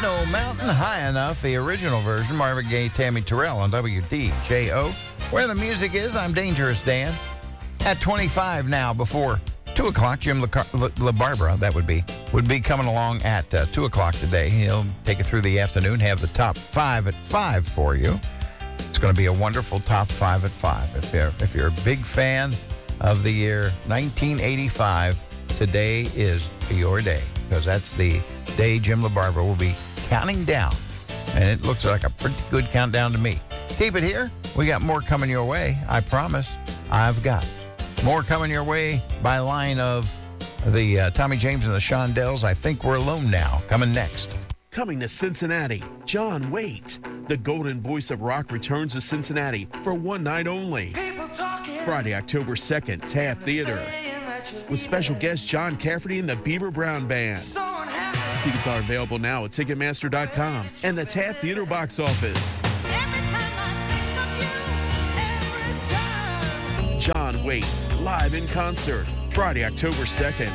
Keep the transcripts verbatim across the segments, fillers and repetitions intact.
No Mountain High Enough, the original version, Marvin Gaye, Tammy Terrell on W D J O. Where the music is, I'm Dangerous Dan. At twenty-five now, before two o'clock, Jim LaBarbera, that would be, would be coming along at uh, two o'clock today. He'll take it through the afternoon, have the top five at five for you. It's going to be a wonderful top five at five. If you're, if you're a big fan of the year nineteen eighty-five, today is your day, because that's the day Jim LaBarbera will be counting down. And it looks like a pretty good countdown to me. Keep it here. We got more coming your way. I promise. I've got more coming your way by line of the uh, Tommy James and the Shondells. I Think We're Alone Now. Coming next. Coming to Cincinnati, John Waite. The golden voice of rock returns to Cincinnati for one night only. Friday, October second, Taft Theater. With special guest John Cafferty and the Beaver Brown Band. Tickets are available now at Ticketmaster dot com and the Taft Theater box office. John Waite, live in concert, Friday, October second.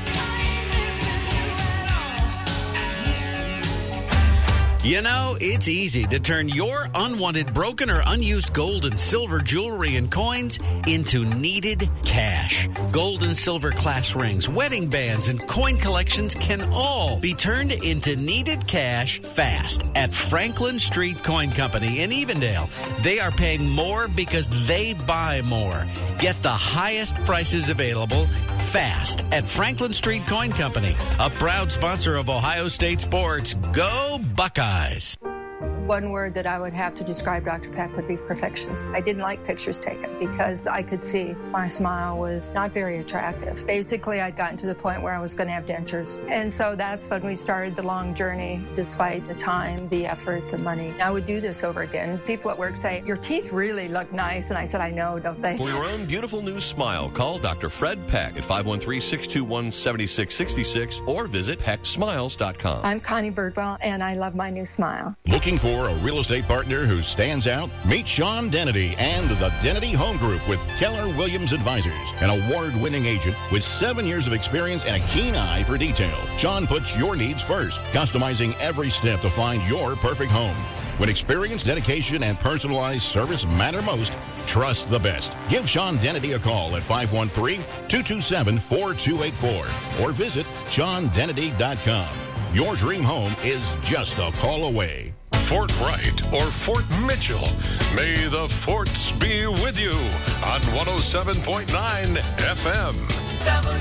You know, it's easy to turn your unwanted, broken, or unused gold and silver jewelry and coins into needed cash. Gold and silver class rings, wedding bands, and coin collections can all be turned into needed cash fast at Franklin Street Coin Company in Evendale. They are paying more because they buy more. Get the highest prices available fast at Franklin Street Coin Company, a proud sponsor of Ohio State sports. Go Buckeyes! One word that I would have to describe Doctor Peck would be perfectionist. I didn't like pictures taken because I could see my smile was not very attractive. Basically, I'd gotten to the point where I was going to have dentures. And so that's when we started the long journey, despite the time, the effort, the money. I would do this over again. People at work say, your teeth really look nice. And I said, I know, don't they? For your own beautiful new smile, call Doctor Fred Peck at five one three, six two one, seven six six six or visit peck smiles dot com. I'm Connie Birdwell, and I love my new smile. Looking for a real estate partner who stands out? Meet Sean Dennedy and the Dennedy Home Group with Keller Williams Advisors, an award-winning agent with seven years of experience and a keen eye for detail. Sean puts your needs first, customizing every step to find your perfect home. When experience, dedication, and personalized service matter most, trust the best. Give Sean Dennedy a call at five one three, two two seven, four two eight four or visit sean dennedy dot com. Your dream home is just a call away. Fort Wright or Fort Mitchell. May the forts be with you on one oh seven point nine F M.